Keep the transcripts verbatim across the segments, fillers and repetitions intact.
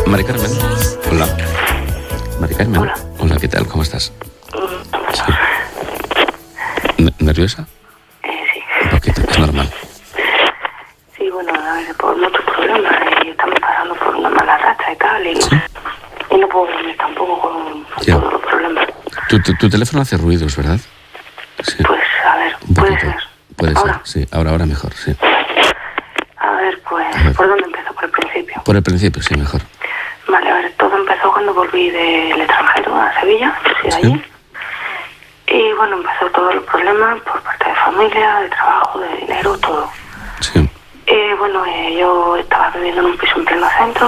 Mari Carmen, hola. Mari Carmen, Hola. Hola, ¿qué tal? ¿Cómo estás? Mm, Sí. N- ¿Nerviosa? eh, sí. Un poquito, es normal. Sí, bueno, a ver, por muchos problemas. Y estamos pasando por una mala racha y tal. Y, ¿Sí? y no puedo dormir tampoco con Ya. todos los problemas. Tu, tu, tu teléfono hace ruidos, ¿verdad? Sí. Pues, a ver, Un puede poquito. ser. Puede Ahora. ser, sí. Ahora, ahora mejor, sí. A ver, pues, A ver. ¿por dónde empezó? Por el principio. Por el principio, sí, mejor. Vale, a ver, todo empezó cuando volví del extranjero a Sevilla. Yo soy de Sí. allí. Y bueno, empezó todos los problemas por parte de familia, de trabajo, de dinero, todo. Sí. Eh, bueno, eh, yo estaba viviendo en un piso en pleno centro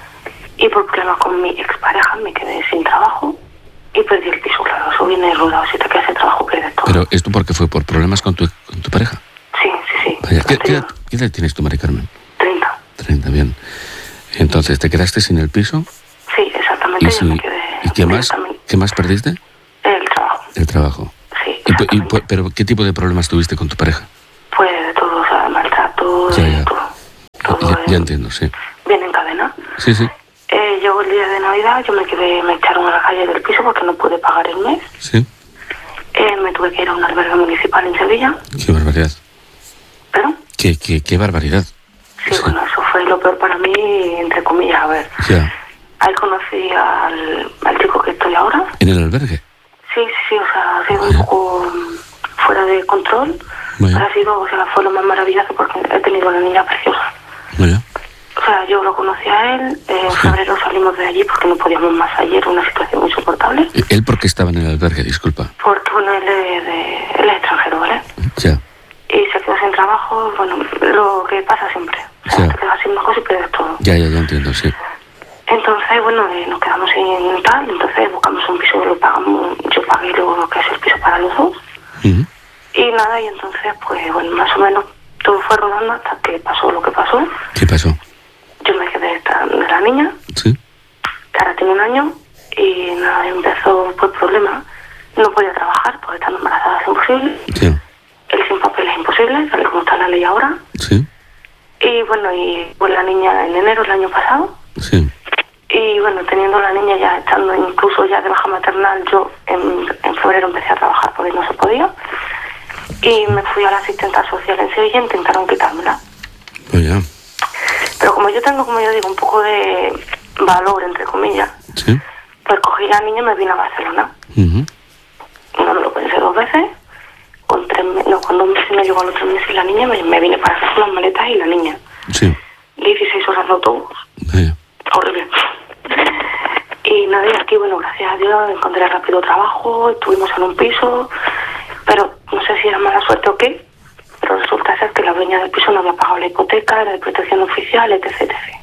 y por problemas con mi expareja me quedé sin trabajo y perdí el piso, claro. Eso viene rodado. Si te quedas sin trabajo, pierdes todo. Pero esto porque fue por problemas con tu, con tu pareja. Sí, sí, sí. Vaya, ¿qué, qué, edad, Anterior. qué edad tienes tú, Mari Carmen? treinta. treinta, bien. Entonces, ¿te quedaste sin el piso? Sí, exactamente. ¿Y, Yo si, me quedé ¿y qué más? inmediatamente. ¿Qué más perdiste? El trabajo. El trabajo. Sí, Y, pu- y exactamente. pu- ¿Pero qué tipo de problemas tuviste con tu pareja? Pues de todo, o sea, maltrato, Ya, de ya. todo. Todo Ya, eh, ya entiendo, sí. viene en cadena. Sí, sí, Eh, llegó el día de Navidad, yo me quedé, me echaron a la calle del piso porque no pude pagar el mes. sí. Eh, me tuve que ir a un albergue municipal en Sevilla. Qué barbaridad. ¿Pero? Qué, qué, qué barbaridad. Sí, Sí. bueno, eso fue lo peor para mí, entre comillas, a ver. Ya. Ahí conocí al, al chico que estoy ahora. ¿En el albergue? Sí, sí, sí, o sea, ha sido un Vaya. poco mm, fuera de control. Vaya. Pero ha sido, o sea, fue lo más maravilloso porque he tenido una niña preciosa. Vaya. O sea, yo lo conocí a él, eh, en Sí. febrero salimos de allí porque no podíamos más allí, era una situación insoportable. ¿E- ¿Él por qué estaba en el albergue? Disculpa. Porque, bueno, él es, de, él es extranjero, ¿vale? Ya. Y se quedó sin trabajo, bueno, lo que pasa siempre. O sea, Ya. te quedas sin negocio y pierdes todo. Ya, ya, ya entiendo, sí. Entonces, bueno, eh, nos quedamos sin tal, entonces buscamos un piso, lo pagamos, yo pagué luego lo que es el piso para los dos. Ujú. Y nada, y entonces, pues, bueno, más o menos todo fue rodando hasta que pasó lo que pasó. ¿Qué pasó? Yo me quedé esta- de la niña, Sí. que ahora tiene un año, y nada, empezó pues problema. No podía trabajar, porque estando embarazada es imposible. Sí. Él sin papel es imposible, tal y como está la ley ahora. Sí. Y bueno, y pues la niña en enero del año pasado. Sí. Y bueno, teniendo la niña ya estando incluso ya de baja maternal, yo en, en febrero empecé a trabajar porque no se podía. Y me fui a la asistenta social en Sevilla e intentaron quitármela. Vaya. Pero como yo tengo, como yo digo, un poco de valor, entre comillas, Sí. pues cogí a la niña y me vine a Barcelona. Ujú. No me lo pensé dos veces. Con tres me- no, con dos meses me llegó a los tres meses la niña, me, me vine para acá con las maletas y la niña. Sí. dieciséis horas de autobús. Vaya. Horrible. Y nada, y aquí, bueno, gracias a Dios encontré rápido trabajo, estuvimos en un piso, pero no sé si era mala suerte o qué, pero resulta ser que la dueña del piso no había pagado la hipoteca, era de protección oficial, etcétera, etcétera.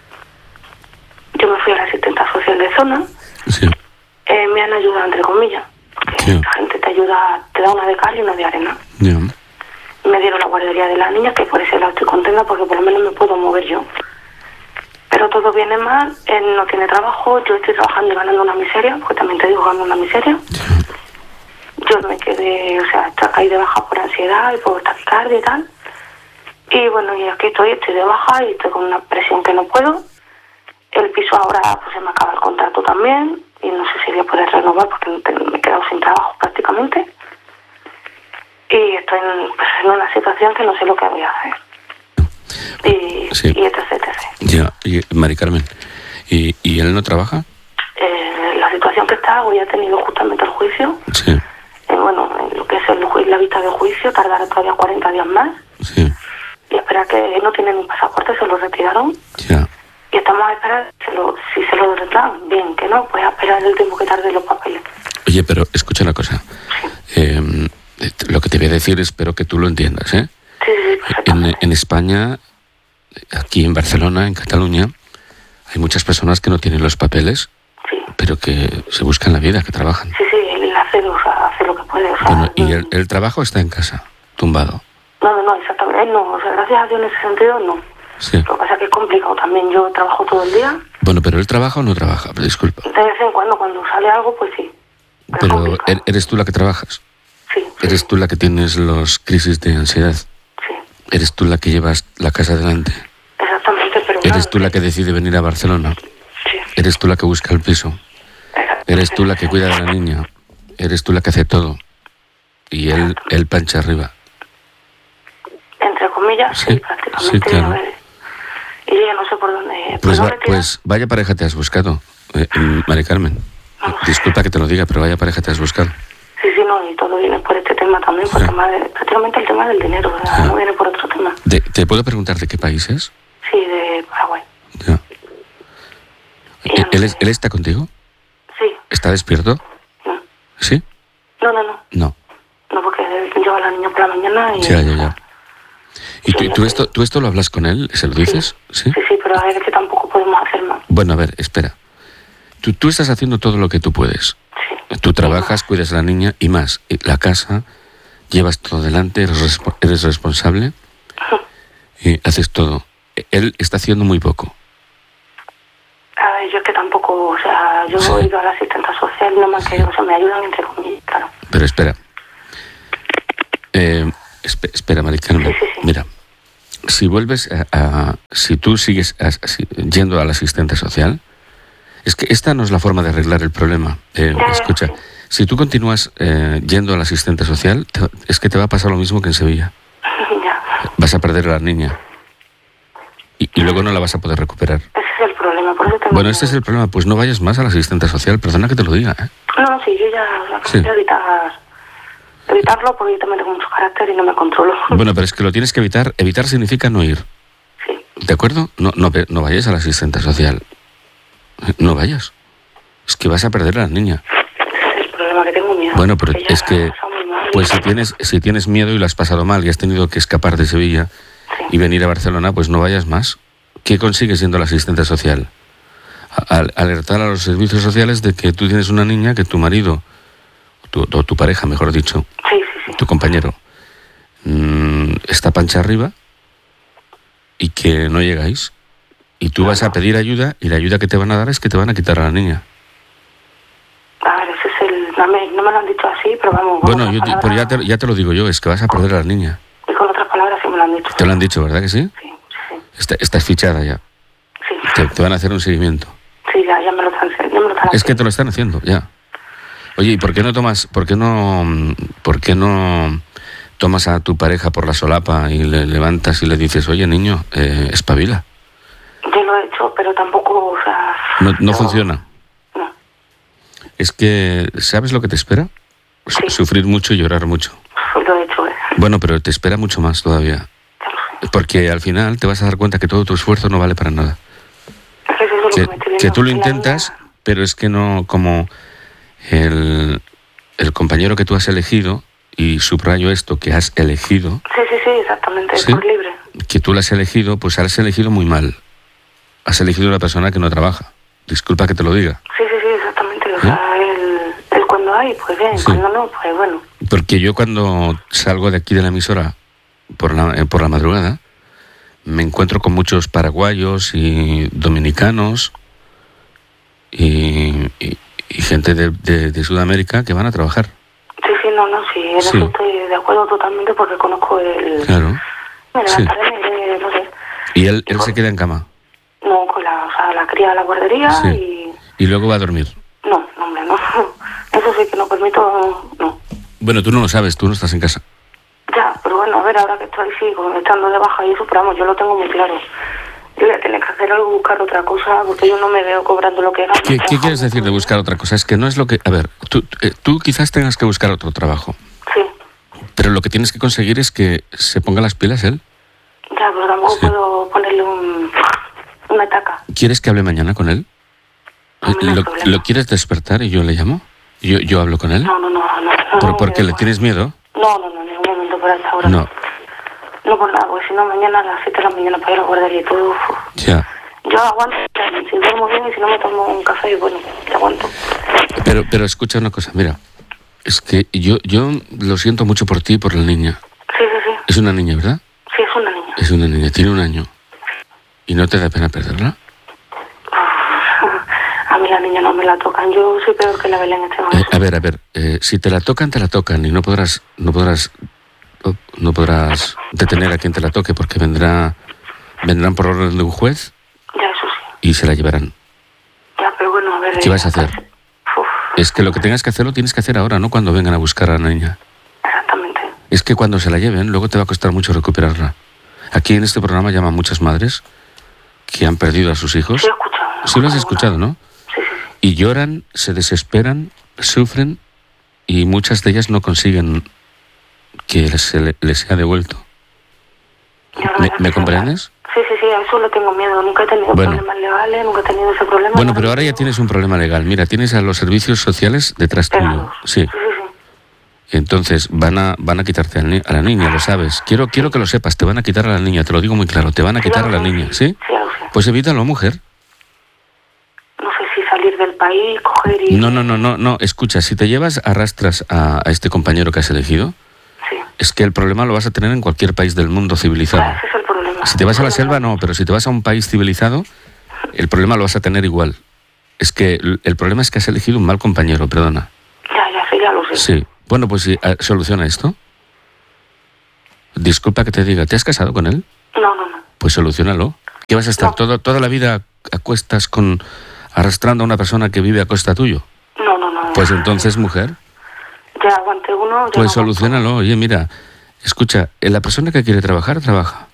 Yo me fui a la asistenta social de zona, Sí. eh, me han ayudado, entre comillas, porque Sí. la gente te ayuda, te da una de cal y una de arena. Ya. Me dieron la guardería de la niña, que por ese lado estoy contenta porque por lo menos me puedo mover yo. Pero todo viene mal, él no tiene trabajo, yo estoy trabajando y ganando una miseria, porque también te digo, gano una miseria. Yo me quedé, o sea, caí de baja por ansiedad y por taquicardia y tal. Y bueno, y aquí estoy, estoy de baja y estoy con una presión que no puedo. El piso ahora, pues se me acaba el contrato también y no sé si voy a poder renovar porque no te- me he quedado sin trabajo prácticamente. Y estoy en, pues, en una situación que no sé lo que voy a hacer. Y, Sí. y etcétera, etcétera. Ya. Y, Mari Carmen, ¿y, ¿y él no trabaja? Eh, la situación que está, hoy ha tenido justamente el juicio. Sí. Eh, bueno, en lo que es el ju- la vista de juicio tardará todavía cuarenta días más. Sí. Y espera que no tiene ni pasaporte, se lo retiraron. Ya. Y estamos a esperar se lo, si se lo retiraron. Bien, que no, pues a esperar el tiempo que tarde los papeles. Oye, pero escucha una cosa. Eh, lo que te voy a decir espero que tú lo entiendas, ¿eh? Sí, sí, En, perfectamente. en España, aquí en Barcelona, en Cataluña, hay muchas personas que no tienen los papeles, Sí, pero que se buscan la vida, que trabajan. sí, sí, él hace, o sea, hace lo que puede. O sea, Bueno, y no, el, el trabajo está en casa, tumbado. no, no, no, exactamente. Él no, o sea, gracias a Dios en ese sentido, no. Sí. Lo que pasa es que es complicado también. Yo trabajo todo el día. Bueno, pero él trabaja o no trabaja, disculpa. De vez en cuando, cuando sale algo, pues sí. Pero, es Pero complicado. er- eres tú la que trabajas. Sí, sí, Eres tú la que tienes los crisis de ansiedad. sí, Eres tú la que llevas la casa adelante. exactamente, pero Eres claro, tú la que decide venir a Barcelona. Eres tú la que busca el piso. Eres tú la que cuida de la niña. Eres tú la que hace todo. Y él, él pancha arriba. Entre comillas, sí, Sí, prácticamente. sí, claro. A ver, y yo ya no sé por dónde... Pues, ¿por va- dónde tirar? pues vaya pareja te has buscado, eh, eh, Mari Carmen. Eh, Disculpa que te lo diga, pero vaya pareja te has buscado. Sí, sí, no, y todo viene por este tema también, por Sí. tema de, prácticamente el tema del dinero, o sea, Sí. no viene por otro tema. De- ¿Te puedo preguntar de qué país es? Sí, de Paraguay. Ya. Ya Eh, no ¿Él, sé. es- ¿Él está contigo? Sí, ¿Está despierto? no. ¿Sí? No, no, no. No. No, porque él lleva a la niña por la mañana y... Ya, ya, ya. ¿Y tú, Sí, tú ya esto, sé. tú esto lo hablas con él? ¿Se lo dices? ¿Sí? Sí, sí, pero a ver, que tampoco podemos hacer más. Bueno, a ver, espera. Tú, tú estás haciendo todo lo que tú puedes. Sí. Tú trabajas, cuidas a la niña y más. Y la casa, llevas todo delante, eres, respo- eres responsable y haces todo. Él está haciendo muy poco. A ver, yo es que tampoco, o sea, yo Sí. he ido a la asistente social y no me han querido, o sea, me ayudan entre comillas, claro. Pero espera. Eh, espe- espera, Mari Carmen. Sí, sí, sí. Mira, si vuelves a... a- si tú sigues a- así, yendo al asistente social, es que esta no es la forma de arreglar el problema. Eh, Ya, ya, escucha, sí. si tú continúas eh, yendo al asistente social, te- es que te va a pasar lo mismo que en Sevilla. Ya. Vas a perder a la niña. Y, y luego no la vas a poder recuperar. Ese es el problema, por eso tengo... Bueno, este es el problema. Pues no vayas más al asistente social. Perdona que te lo diga, ¿eh? No, sí, yo ya, o sea, Sí. quiero evitar, evitarlo porque yo también tengo mucho carácter y no me controlo. Bueno, pero es que lo tienes que evitar. Evitar significa no ir. Sí. ¿De acuerdo? No, no, ve- no vayas al asistente social. No vayas. Es que vas a perder a la niña. Ese es el problema, que tengo miedo. Bueno, pero ya es que, la he pasado muy mal. pues si tienes, si tienes miedo y lo has pasado mal y has tenido que escapar de Sevilla Sí. y venir a Barcelona, pues no vayas más. ¿Qué consigues siendo el asistente social? A- al- alertar a los servicios sociales de que tú tienes una niña, que tu marido, tu, o tu pareja, mejor dicho, Sí, sí, sí. tu compañero, mm, está pancha arriba y que no llegáis. Y tú vas a pedir ayuda y la ayuda que te van a dar es que te van a quitar a la niña. A ver, ese es el... No me, no me lo han dicho así, pero vamos... con Bueno, otras yo, te- palabras- pero ya te, ya te lo digo yo, es que vas a perder a la niña. Y con otras palabras sí me lo han dicho. Te lo han dicho, ¿verdad que sí? Sí, sí, Está- estás fichada ya. sí. Te, te van a hacer un seguimiento. Sí, ya, ya me lo están, ya me lo están Es que te haciendo. lo están haciendo, ya. Oye, ¿y por qué no tomas, por qué no, mm, por qué no tomas a tu pareja por la solapa y le levantas y le dices, oye, niño, eh, espabila? Yo lo he hecho, pero tampoco, o sea... No, no funciona. No, Es que, ¿sabes lo que te espera? Su- Sí. Sufrir mucho y llorar mucho. lo he hecho, eh. Bueno, pero te espera mucho más todavía. Ya lo sé. Porque al final te vas a dar cuenta que todo tu esfuerzo no vale para nada. Es que eso es lo Que, que me estoy viendo. que tú lo La intentas, niña- pero es que no, como el, el compañero que tú has elegido, y subrayo esto, que has elegido, Sí, sí, sí, exactamente, Sí. por libre. que tú la has elegido, pues has elegido muy mal. Has elegido una persona que no trabaja. Disculpa que te lo diga. Sí, sí, sí, exactamente. O sea, el, el cuando hay, pues bien, Sí. cuando no, pues bueno. Porque yo cuando salgo de aquí de la emisora por la, eh, por la madrugada, me encuentro con muchos paraguayos y dominicanos y, y- y gente de, de- de Sudamérica que van a trabajar. Sí, sí, no, no, sí, en Sí. eso estoy de acuerdo totalmente porque conozco el... Claro. Me Sí. levantaré, me iré, no sé, Y él, él se queda en cama. no, con la, o sea, la cría de la guardería Sí. Y luego va a dormir. y... No, no, hombre, no. Eso sí que no permito, no. Bueno, tú no lo sabes, tú no estás en casa. Ya, pero bueno, a ver, ahora que estoy sí, como estando de baja y eso, pero vamos, yo lo tengo muy claro. Yo voy a tener que hacer algo, buscar otra cosa, porque yo no me veo cobrando lo que gano. ¿Qué, qué quieres decir de buscar otra cosa? Es que no es lo que... A ver, tú, eh, tú quizás tengas que buscar otro trabajo, Sí, pero lo que tienes que conseguir es que se ponga las pilas él. ya, pero tampoco Sí. puedo ponerle un, una etaca. ¿Quieres que hable mañana con él? No, no hay ¿Lo, problema. lo quieres despertar y yo le llamo? ¿Yo, yo hablo con él? No, no, no, no. no ¿Por, no, ¿Porque no, le tienes miedo? No, no, no, en ningún momento por esta hora. No. No por nada, porque si no, mañana a las siete de la mañana para ir a la guardería y todo. uf. Ya. Yo aguanto, si duermo bien y si no me tomo un café, bueno, te aguanto. Pero, pero escucha una cosa, mira. Es que yo, yo lo siento mucho por ti y por la niña. Sí, sí, sí. Es una niña, ¿verdad? Sí, es una niña. Es una niña, tiene un año. ¿Y no te da pena perderla? A mí la niña no me la tocan. Yo soy peor que la Belén en este Eh, momento. a ver, a ver, eh, si te la tocan, te la tocan y no podrás, no podrás, no, no podrás detener a quien te la toque porque vendrá, vendrán por orden de un juez Ya, eso sí. y se la llevarán. Ya, ver... ¿Qué vas a hacer? Uf, Es que lo que tengas que hacer lo tienes que hacer ahora, no cuando vengan a buscar a la niña. exactamente. Es que cuando se la lleven, luego te va a costar mucho recuperarla. Aquí en este programa llaman muchas madres que han perdido a sus hijos. Sí, he escuchado. ¿no? Sí lo has escuchado, ¿no? Sí, sí, sí. Y lloran, se desesperan, sufren y muchas de ellas no consiguen que les, le- les sea devuelto. Yo creo ¿Me, que me sí, comprendes? Sí, sí, sí, a eso le tengo miedo. Nunca he tenido Bueno. problemas legales, nunca he tenido ese problema. Bueno, Yo pero ahora ya mismo- tienes un problema legal. Mira, tienes a los servicios sociales detrás tuyo. Pegados. Sí. Sí, sí, sí. Entonces van a van a quitarte al ni- a la niña, lo sabes. Quiero quiero que lo sepas, te van a quitar a la niña, te lo digo muy claro, te van a Sí, quitar ya a lo la sé, niña, sí. ¿sí? Sí, ya lo sé. Pues evítalo, mujer. No sé si salir del país, coger y... No, no, no, no, no, escucha, si te llevas, arrastras a, a este compañero que has elegido, Sí. es que el problema lo vas a tener en cualquier país del mundo civilizado. Ah, ese es el problema. Si te vas a la El selva, problema- no, pero si te vas a un país civilizado, el problema lo vas a tener igual. Es que el el problema es que has elegido un mal compañero, perdona. Ya, ya sé, ya lo sé. Sí. Bueno, pues sí, eh, soluciona esto. Disculpa que te diga, ¿te has casado con él? No, no, no. Pues solucionalo. ¿Qué vas a estar No. todo, toda la vida a cuestas con arrastrando a una persona que vive a costa tuyo? No, no, no. Pues entonces, mujer, Ya aguanté uno, ya pues no aguanto. solucionalo. Oye, mira, escucha, eh, la persona que quiere trabajar, trabaja.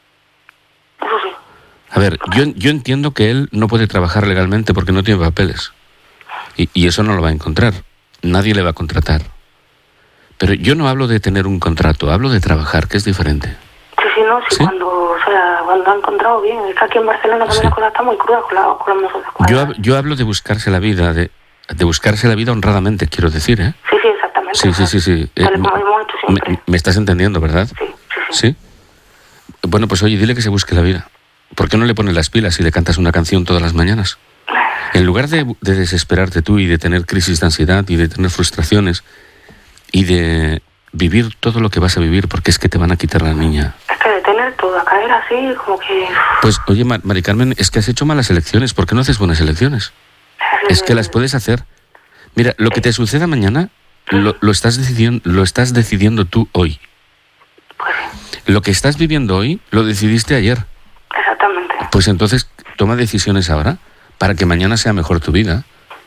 Eso sí. A ver, yo, yo entiendo que él no puede trabajar legalmente porque no tiene papeles. Y, y eso no lo va a encontrar. Nadie le va a contratar. Pero yo no hablo de tener un contrato, hablo de trabajar, que es diferente. Sí, sí, no, sí, ¿Sí? cuando, o sea, cuando ha encontrado bien. Es que aquí en Barcelona también Sí. la cosa está muy cruda con, la, con los mozos de escuadra. Yo, hab- yo hablo de buscarse la vida, de, de buscarse la vida honradamente, quiero decir, ¿eh? Sí, sí, exactamente. Sí, o sea, sí, sí, sí. Eh, Tal y como me- hemos hecho siempre. me, me estás entendiendo, ¿verdad? Sí, sí, sí. ¿Sí? Bueno, pues oye, dile que se busque la vida. ¿Por qué no le pones las pilas y le cantas una canción todas las mañanas? En lugar de, de desesperarte tú y de tener crisis de ansiedad y de tener frustraciones y de vivir todo lo que vas a vivir porque es que te van a quitar la niña. Es que de tener todo, a caer así, como que... Pues oye, Mar- Mari Carmen, es que has hecho malas elecciones. ¿Por qué no haces buenas elecciones? Es que las puedes hacer. Mira, lo que te suceda mañana lo, lo, estás decidiendo, lo estás decidiendo tú hoy. Pues Lo que estás viviendo hoy lo decidiste ayer. exactamente. Pues entonces toma decisiones ahora para que mañana sea mejor tu vida.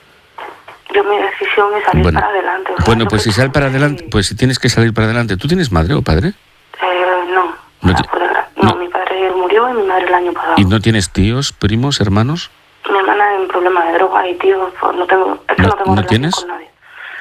Yo mi decisión es salir Bueno, para adelante. o sea, bueno yo pues que- si sal para adelante, sí. pues si tienes que salir para adelante. ¿Tú tienes madre o padre? Eh, no, No no, te- por desgra- no, no. mi padre murió y mi madre el año pasado. ¿Y no tienes tíos, primos, hermanos? Mi hermana en problemas de droga y tío, pues no tengo, es que ¿No- no, tengo no relación tienes? con nadie.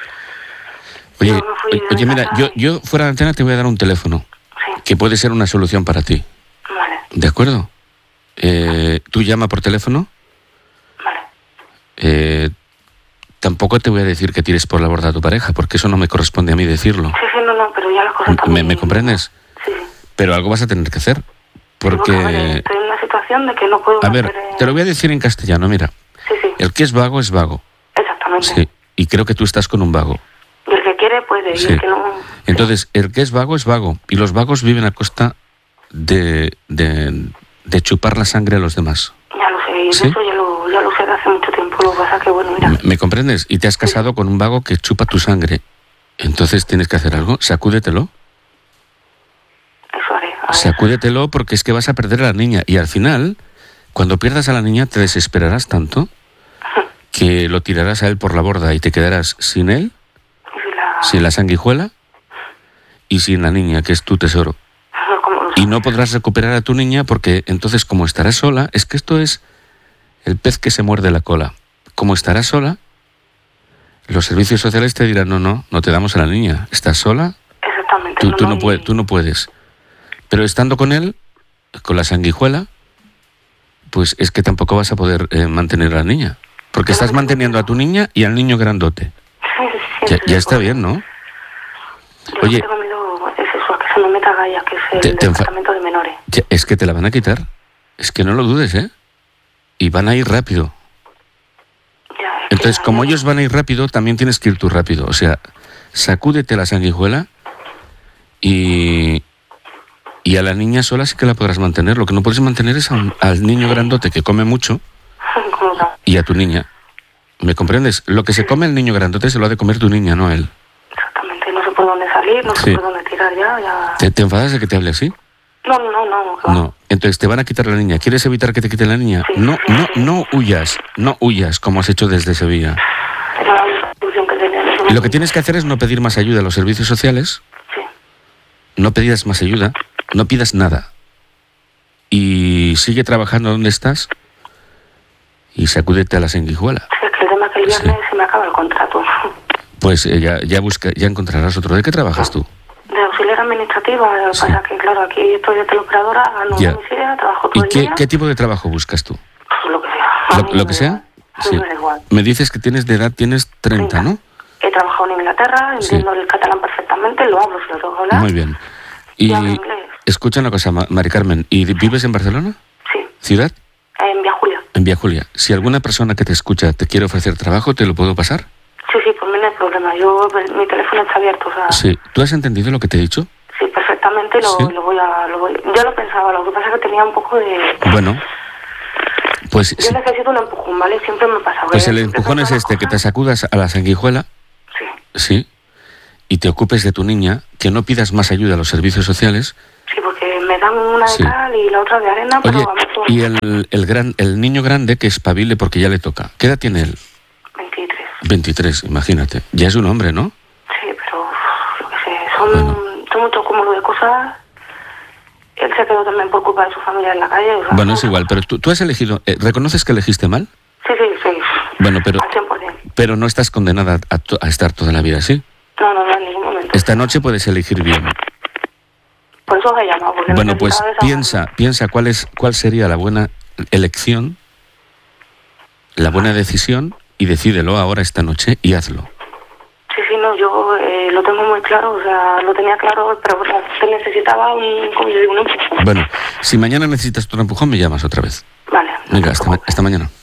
Oye, Yo me fui de oye, mira, casa yo, y- yo fuera de antena te voy a dar un teléfono Sí, que puede ser una solución para ti. vale, ¿De acuerdo? Eh, tú llama por teléfono. vale. Eh, tampoco te voy a decir que tires por la borda a tu pareja, porque eso no me corresponde a mí decirlo. Sí, sí, no, no, pero ya las cosas ¿Me, también... me comprendes? Sí, sí. Pero algo vas a tener que hacer. Bueno, a ver, Porque, estoy en una situación de que no puedo... a ver, meter, eh, te lo voy a decir en castellano, mira. Sí, sí, El que es vago es vago. exactamente. Sí. Y creo que tú estás con un vago. Y el que quiere puede, Sí. y el que no... Entonces, el que es vago es vago. Y los vagos viven a costa de, de, de chupar la sangre a los demás. Ya lo sé, y ¿Sí? eso ya lo, ya lo sé de hace mucho tiempo. Lo que pasa que, bueno, mira... ¿Me, me comprendes? Y te has casado con un vago que chupa tu sangre. Entonces tienes que hacer algo. Sacúdetelo. Eso haré. A ver. Sacúdetelo porque es que vas a perder a la niña. Y al final, cuando pierdas a la niña, te desesperarás tanto que lo tirarás a él por la borda y te quedarás sin él, Y si la... sin la sanguijuela y sin la niña, que es tu tesoro. No, como lo Y sé. no podrás recuperar a tu niña porque entonces, como estarás sola, es que esto es el pez que se muerde la cola. Como estarás sola, los servicios sociales te dirán, no, no, no te damos a la niña. Estás sola, Exactamente. tú, tú, no, y- puedes, tú no puedes. Pero estando con él, con la sanguijuela, pues es que tampoco vas a poder eh, mantener a la niña. Porque estás manteniendo a tu niña y al niño grandote. Sí, sí, Ya, sí, ya sí, está porque bien, ¿no? Yo Oye. lo que tengo miedo es eso, a que se me meta Gaia, que es el Te- te enfa- departamento de menores. Ya, es que te la van a quitar. Es que no lo dudes, ¿eh? Y van a ir rápido. Ya, es que Entonces, ya- como ellos van a ir rápido, también tienes que ir tú rápido. O sea, sacúdete la sanguijuela y, y a la niña sola sí que la podrás mantener. Lo que no puedes mantener es a un- al niño grandote que come mucho Como no. y a tu niña. ¿Me comprendes? Lo que se come el niño grandote se lo ha de comer tu niña, no él. Exactamente, no sé por dónde salir, no sé Sí. por dónde tirar ya, ya... ¿Te, te enfadas de que te hable así? No, no, no, no. ¿qué va? No. Entonces te van a quitar la niña. ¿Quieres evitar que te quiten la niña? Sí, No, sí, no, sí. no huyas. No huyas como has hecho desde Sevilla. Era la única solución que tenía en ese Lo momento. que tienes que hacer es no pedir más ayuda a los servicios sociales. Sí. No pidas más ayuda. No pidas nada. Y sigue trabajando donde estás y sacúdete a la sanguijuela. Es que el tema es que el viernes Sí. se me acaba el contrato. Pues eh, ya, ya, busca, ya encontrarás otro. ¿De qué trabajas tú? De auxiliar administrativa, lo que Sí. pasa que, claro, aquí estoy de teleoperadora, gano Ya. una miseria, trabajo ¿Y todo el qué, día. qué tipo de trabajo buscas tú? Pues lo que sea. A ¿Lo, mí lo me que da sea? igual. A mí Sí. me da igual. Me dices que tienes de edad, tienes treinta, ¿no? He trabajado en Inglaterra, Sí. entiendo el catalán perfectamente, lo hablo, si lo tengo que hablar. Muy bien. Y Y hablo inglés. escucha una cosa, Ma- Mari Carmen. ¿Y vives en Barcelona? Sí, ¿Ciudad? en Vía Julia. En Vía Julia. Si alguna persona que te escucha te quiere ofrecer trabajo, ¿te lo puedo pasar? Sí, sí, por mí no hay problema. Yo, mi teléfono está abierto, o sea, sí, Sí. ¿Tú has entendido lo que te he dicho? perfectamente lo, Sí. lo voy a... Lo voy, yo lo pensaba, lo que pasa es que tenía un poco de... Bueno, pues, Yo sí, necesito un empujón, ¿vale? Siempre me pasa. pues porque el siempre empujón es pensaba este, que te cosas- sacudas a la sanguijuela, Sí, sí, y te ocupes de tu niña, que no pidas más ayuda a los servicios sociales. sí, porque me dan una de Sí. cal y la otra de arena, pero Oye, vamos, todo- y el, el, gran, el niño grande que espabile porque ya le toca. ¿Qué edad tiene él? veintitrés. veintitrés, imagínate. Ya es un hombre, ¿no? Sí, pero uf, yo qué sé, son, Bueno. son mucho cúmulo de cosas. Él se quedó también por culpa de su familia en la calle. O sea, Bueno, es son- igual, pero tú, tú has elegido... eh, ¿Reconoces que elegiste mal? Sí, sí, sí. Bueno, pero, Al cien por ciento. pero no estás condenada a, to- a estar toda la vida así. No, no, no, en ningún momento. Esta noche puedes elegir bien. Por eso os he llamado. Porque Bueno, pues necesitaba desahogarme. piensa, piensa cuál es, cuál sería la buena elección, la buena decisión, y decídelo ahora esta noche y hazlo. Sí, sí, no, yo eh, lo tengo muy claro, o sea, lo tenía claro, pero o sea, que necesitaba un, como yo digo, un empujón. Bueno, si mañana necesitas otro empujón, me llamas otra vez. Vale. Venga, hasta, ma- hasta mañana.